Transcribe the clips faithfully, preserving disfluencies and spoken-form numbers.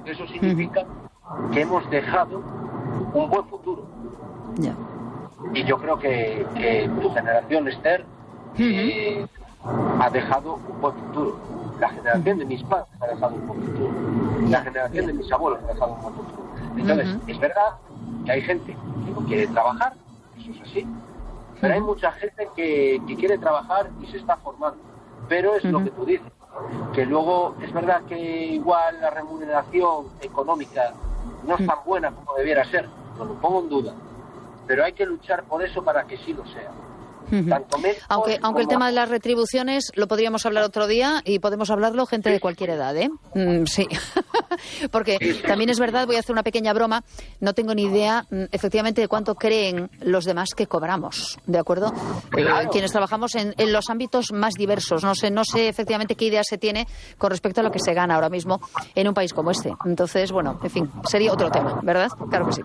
porque eso significa uh-huh. que hemos dejado un buen futuro. Yeah. Y yo creo que, que tu generación, Esther, uh-huh. eh, ha dejado un buen futuro. La generación uh-huh. de mis padres ha dejado un buen futuro. La yeah. generación yeah. de mis abuelos ha dejado un buen futuro. Entonces, uh-huh. es verdad que hay gente que no quiere trabajar, eso es así, pero uh-huh. hay mucha gente que, que quiere trabajar y se está formando. Pero es uh-huh. lo que tú dices, que luego es verdad que igual la remuneración económica no es tan buena como debiera ser, no lo pongo en duda, pero hay que luchar por eso para que sí lo sea. Uh-huh. Tanto aunque aunque el tema de las retribuciones lo podríamos hablar otro día y podemos hablarlo gente sí. de cualquier edad, ¿eh? Mm, sí, porque sí, sí. también es verdad, voy a hacer una pequeña broma, no tengo ni idea efectivamente de cuánto creen los demás que cobramos, ¿de acuerdo? Claro. Eh, quienes trabajamos en, en los ámbitos más diversos, no sé, no sé efectivamente qué idea se tiene con respecto a lo que se gana ahora mismo en un país como este. Entonces, bueno, en fin, sería otro tema, ¿verdad? Claro que sí.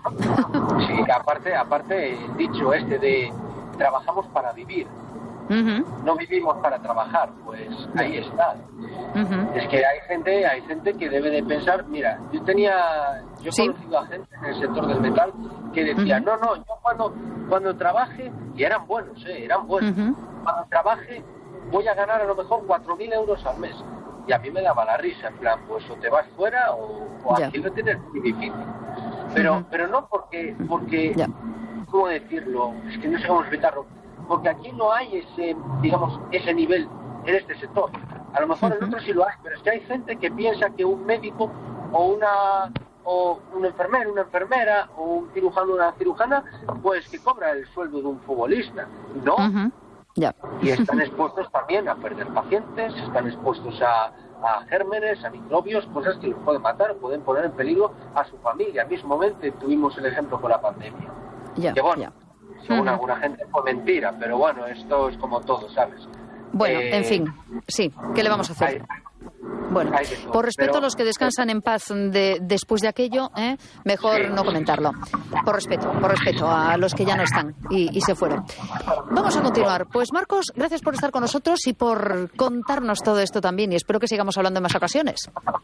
Sí, aparte, aparte el dicho este de trabajamos para vivir, uh-huh. no vivimos para trabajar, pues ahí está. Uh-huh. Es que hay gente, hay gente que debe de pensar, mira, yo tenía, yo he ¿Sí? conocido a gente en el sector del metal que decía, uh-huh. no, no, yo cuando, cuando trabaje, y eran buenos, eh, eran buenos, uh-huh. cuando trabaje voy a ganar a lo mejor cuatro mil euros al mes. Y a mí me daba la risa, en plan, pues o te vas fuera o, o aquí lo tienes muy difícil. Pero, uh-huh. pero no porque, porque yeah. ¿cómo decirlo? Es que no sé cómo explicarlo. Porque aquí no hay ese, digamos, ese nivel en este sector. A lo mejor uh-huh. en otros sí lo hay, pero es que hay gente que piensa que un médico o una o un enfermero, una enfermera o un cirujano, una cirujana, pues que cobra el sueldo de un futbolista. No. Uh-huh. Yeah. Y están expuestos también a perder pacientes, están expuestos a, a gérmenes, a microbios, cosas que los pueden matar, pueden poner en peligro a su familia. Mismamente tuvimos el ejemplo con la pandemia. Yeah, que bueno, yeah. según uh-huh. alguna gente fue mentira, pero bueno, esto es como todo, ¿sabes? Bueno, eh, en fin, sí, ¿qué le vamos a hacer? Hay, bueno, todo, por respeto pero, a los que descansan en paz de, después de aquello, ¿eh? mejor sí, no comentarlo. Por respeto, por respeto a los que ya no están y, y se fueron. Vamos a continuar. Pues Marcos, gracias por estar con nosotros y por contarnos todo esto también, y espero que sigamos hablando en más ocasiones.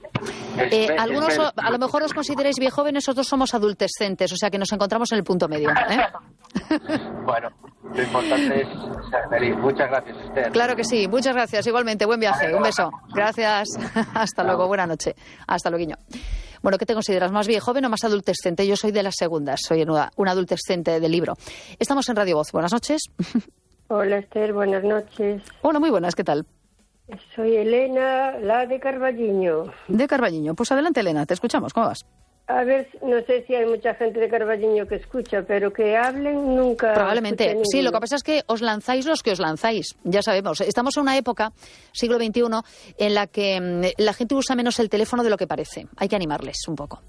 Eh, algunos a lo mejor os consideráis bien jóvenes, otros somos adultescentes, o sea que nos encontramos en el punto medio, ¿eh? Bueno, lo importante es ser feliz. Muchas gracias, Esther. Claro que sí, muchas gracias. Igualmente, buen viaje, un beso. Gracias. Hasta luego, buena noche. Hasta luego. Bueno, ¿qué te consideras? ¿Más bien joven o más adultescente? Yo soy de las segundas, soy una, una adultescente del libro. Estamos en Radio Voz. Buenas noches. Hola, Esther, buenas noches. Hola, muy buenas, ¿qué tal? Soy Elena, la de Carballiño. De Carballiño. Pues adelante, Elena, te escuchamos. ¿Cómo vas? A ver, no sé si hay mucha gente de Carballiño que escucha, pero que hablen nunca. Probablemente. Sí, lo que pasa es que os lanzáis los que os lanzáis. Ya sabemos. Estamos en una época, siglo veintiuno, en la que la gente usa menos el teléfono de lo que parece. Hay que animarles un poco.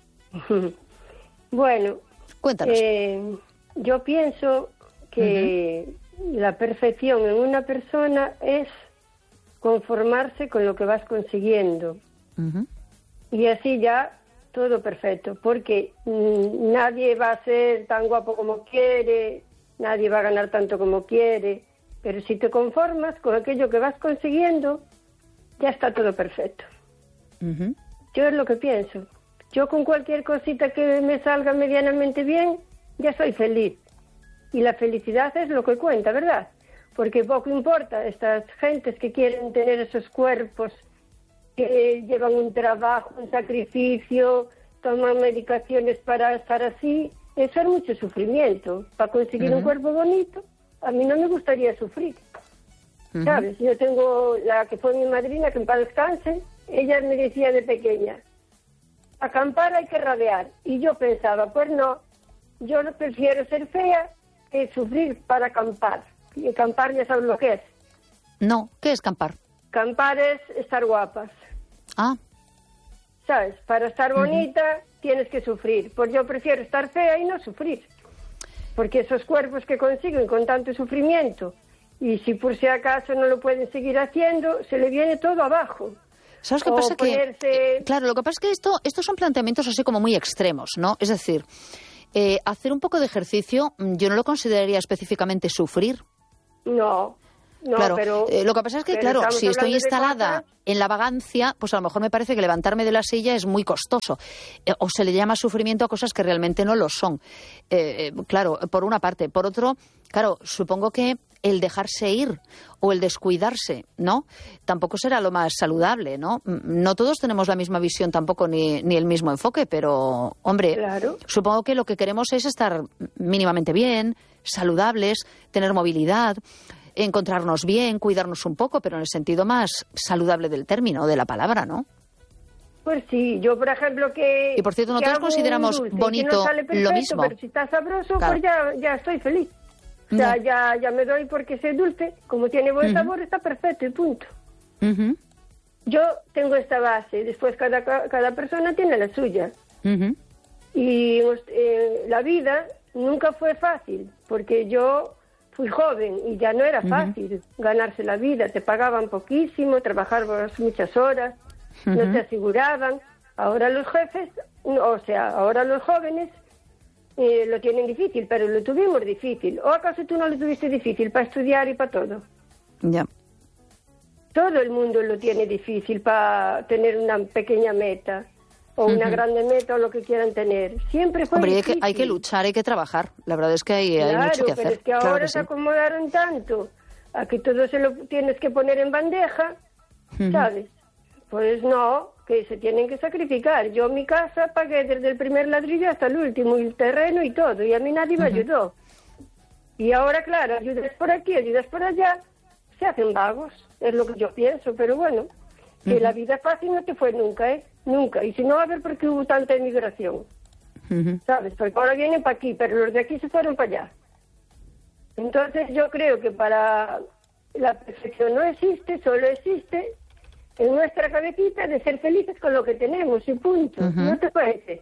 Bueno. Cuéntanos. Eh, yo pienso que uh-huh. la perfección en una persona es conformarse con lo que vas consiguiendo. Uh-huh. Y así ya todo perfecto, porque mmm, nadie va a ser tan guapo como quiere, nadie va a ganar tanto como quiere, pero si te conformas con aquello que vas consiguiendo, ya está todo perfecto. Uh-huh. Yo es lo que pienso. Yo con cualquier cosita que me salga medianamente bien, ya soy feliz. Y la felicidad es lo que cuenta, ¿verdad? Porque poco importa estas gentes que quieren tener esos cuerpos, que llevan un trabajo, un sacrificio, toman medicaciones para estar así. Eso es mucho sufrimiento. Para conseguir uh-huh. un cuerpo bonito, a mí no me gustaría sufrir. Uh-huh. ¿Sabes? Yo tengo la que fue mi madrina, que en paz descanse, ella me decía de pequeña, acampar hay que radear. Y yo pensaba, pues no, yo no prefiero ser fea que sufrir para acampar. Y acampar ya sabes lo que es. No, ¿qué es acampar? Acampar es estar guapas. Ah. ¿Sabes? Para estar bonita uh-huh. tienes que sufrir. Pues yo prefiero estar fea y no sufrir. Porque esos cuerpos que consiguen con tanto sufrimiento, y si por si acaso no lo pueden seguir haciendo, se le viene todo abajo. ¿Sabes qué o pasa? Ponerse... Que, claro, lo que pasa es que esto, estos son planteamientos así como muy extremos, ¿no? Es decir, eh, hacer un poco de ejercicio, yo no lo consideraría específicamente sufrir. No. No, claro. pero, eh, lo que pasa es que, claro, si estoy instalada cosas... en la vagancia, pues a lo mejor me parece que levantarme de la silla es muy costoso. Eh, o se le llama sufrimiento a cosas que realmente no lo son. Eh, eh, claro, por una parte. Por otro, claro, supongo que el dejarse ir o el descuidarse, ¿no? Tampoco será lo más saludable, ¿no? No todos tenemos la misma visión tampoco ni, ni el mismo enfoque, pero, hombre, claro. Supongo que lo que queremos es estar mínimamente bien, saludables, tener movilidad, encontrarnos bien, cuidarnos un poco, pero en el sentido más saludable del término, de la palabra, ¿no? Pues sí, yo por ejemplo que... Y por cierto, nosotros consideramos bonito no sale perfecto, lo mismo. Pero si está sabroso, claro. pues ya, ya estoy feliz. O sea, no. ya, ya me doy porque es dulce, como tiene buen uh-huh. sabor, está perfecto y punto. Uh-huh. Yo tengo esta base, después cada, cada persona tiene la suya. Uh-huh. Y eh, la vida nunca fue fácil, porque yo fui joven y ya no era fácil uh-huh. ganarse la vida. Te pagaban poquísimo, trabajabas muchas horas, uh-huh. no te aseguraban. Ahora los jefes, o sea, ahora los jóvenes eh, lo tienen difícil, pero lo tuvimos difícil. ¿O acaso tú no lo tuviste difícil para estudiar y para todo? Ya. Yeah. Todo el mundo lo tiene difícil para tener una pequeña meta. O una uh-huh. grande meta o lo que quieran tener. Siempre fue Hombre, difícil. Hay que, hay que luchar, hay que trabajar. La verdad es que hay, claro, hay mucho que hacer. Pero es que ahora claro que se sí. acomodaron tanto a que todo se lo tienes que poner en bandeja, uh-huh. ¿sabes? Pues no, que se tienen que sacrificar. Yo mi casa pagué desde el primer ladrillo hasta el último, y el terreno y todo, y a mí nadie me uh-huh. ayudó. Y ahora, claro, ayudas por aquí, ayudas por allá, se hacen vagos, es lo que yo pienso, pero bueno, que uh-huh. la vida fácil no te fue nunca, ¿eh? Nunca. Y si no, a ver por qué hubo tanta emigración. Uh-huh. ¿Sabes? Porque ahora vienen para aquí, pero los de aquí se fueron para allá. Entonces yo creo que para la perfección no existe, solo existe en nuestra cabecita de ser felices con lo que tenemos y punto. Uh-huh. ¿No te parece?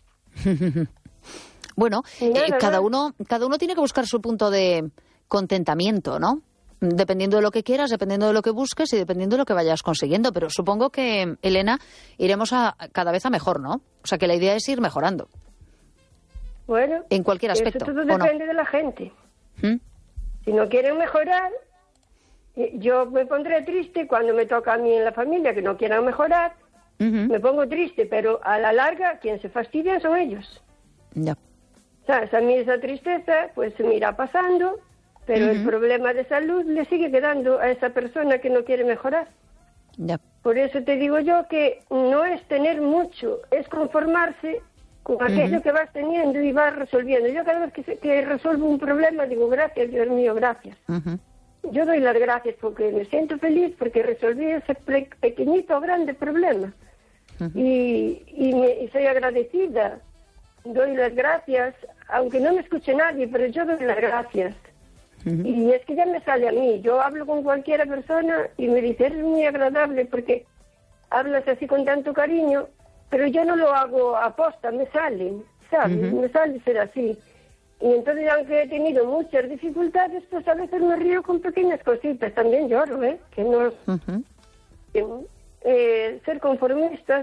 Bueno, eh, cada uno, cada uno tiene que buscar su punto de contentamiento, ¿no? Dependiendo de lo que quieras, dependiendo de lo que busques y dependiendo de lo que vayas consiguiendo. Pero supongo que, Elena, iremos a cada vez a mejor, ¿no? O sea, que la idea es ir mejorando. Bueno, en cualquier aspecto. Eso todo depende no? de la gente. ¿Mm? Si no quieren mejorar, yo me pondré triste cuando me toca a mí en la familia que no quieran mejorar. Uh-huh. Me pongo triste, pero a la larga, quien se fastidia son ellos. Ya. ¿Sabes? A mí esa tristeza, pues se me irá pasando. Pero uh-huh. el problema de salud le sigue quedando a esa persona que no quiere mejorar. Ya. Por eso te digo yo que no es tener mucho, es conformarse con aquello uh-huh. que vas teniendo y vas resolviendo. Yo cada vez que, que resuelvo un problema digo, gracias, Dios mío, gracias. Uh-huh. Yo doy las gracias porque me siento feliz porque resolví ese pe- pequeñito o grande problema. Uh-huh. Y, y, me, y soy agradecida. Doy las gracias, aunque no me escuche nadie, pero yo doy las gracias. Uh-huh. Y es que ya me sale a mí. Yo hablo con cualquier persona y me dice, eres muy agradable porque hablas así con tanto cariño, pero yo no lo hago a posta, me sale, ¿sabes? Uh-huh. Me sale ser así. Y entonces, aunque he tenido muchas dificultades, pues a veces me río con pequeñas cositas. También lloro, ¿eh? Que no... Uh-huh. que, eh, ser conformistas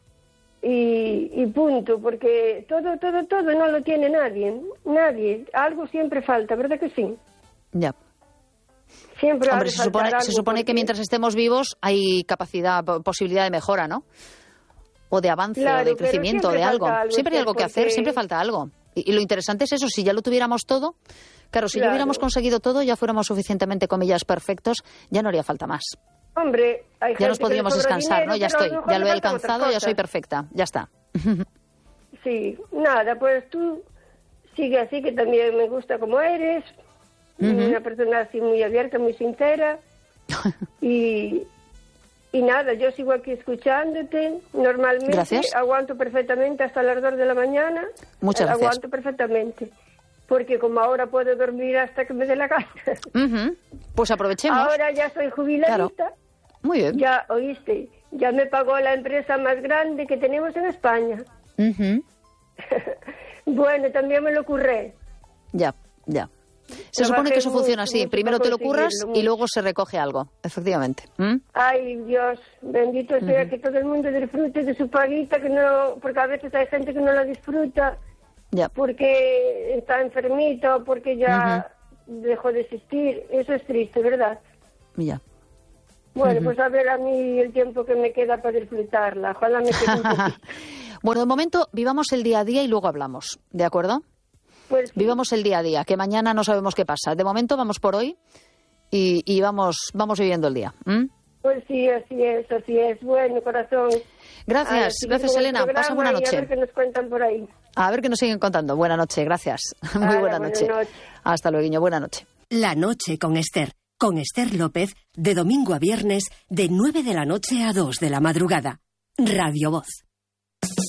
y, y punto, porque todo, todo, todo no lo tiene nadie. Nadie. Algo siempre falta, ¿verdad que sí? Ya. Siempre Hombre, se supone, se supone porque... que mientras estemos vivos hay capacidad, posibilidad de mejora, ¿no? O de avance, claro, o de crecimiento, de algo. algo. Siempre hay algo que hacer, siempre falta algo. Y, y lo interesante es eso, si ya lo tuviéramos todo, claro, si claro. ya hubiéramos conseguido todo, ya fuéramos suficientemente, comillas, perfectos, ya no haría falta más. Hombre, hay ya nos podríamos descansar, dinero, ¿no? Ya estoy, ya lo he alcanzado, ya soy perfecta, ya está. Sí, nada, pues tú sigue así, que también me gusta como eres. Uh-huh. Una persona así muy abierta, muy sincera. y, y nada, yo sigo aquí escuchándote. Normalmente gracias. Aguanto perfectamente hasta las dos de la mañana. Muchas gracias. Aguanto perfectamente. Porque como ahora puedo dormir hasta que me dé la gana. Uh-huh. Pues aprovechemos. Ahora ya soy jubiladita. Claro. Muy bien. Ya, oíste, ya me pagó la empresa más grande que tenemos en España. Uh-huh. Bueno, también me lo curré. Ya, ya. Se Trabajé supone que eso funciona mucho, así. Mucho Primero te lo curras mucho. Y luego se recoge algo, efectivamente. ¿Mm? Ay, Dios, bendito sea uh-huh. que todo el mundo disfrute de su paguita, que no, porque a veces hay gente que no la disfruta ya. porque está enfermito, porque ya uh-huh. dejó de existir. Eso es triste, ¿verdad? Ya. Bueno, uh-huh. pues a ver a mí el tiempo que me queda para disfrutarla. Ojalá me quede un poquito. Bueno, de momento vivamos el día a día y luego hablamos, ¿de acuerdo? Pues sí. Vivamos el día a día, que mañana no sabemos qué pasa. De momento vamos por hoy y, y vamos, vamos viviendo el día. ¿Mm? Pues sí, así es, así es. Bueno, corazón. Gracias, gracias Elena. Pasa buena noche. A ver qué nos cuentan por ahí. A ver qué nos siguen contando. Buena noche, gracias. Muy Ahora, buena noche. noche. Hasta luego, buena noche. La noche con Esther. Con Esther López, de domingo a viernes, de nueve de la noche a dos de la madrugada. Radio Voz.